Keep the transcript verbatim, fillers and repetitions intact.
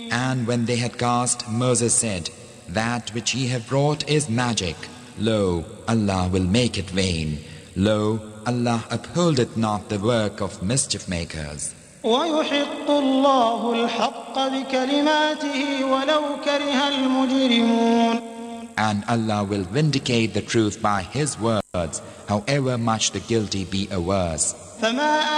And when they had cast, Moses said, That which ye have brought is magic. Lo, Allah will make it vain. Lo, Allah upholdeth not the work of mischief makers. وَيُحِقُّ اللَّهُ الْحَقَّ بِكَلِمَاتِهِ وَلَوْ كَرِهَ الْمُجْرِمُونَ. And Allah will vindicate the truth by His words, however much the guilty be averse. فَمَا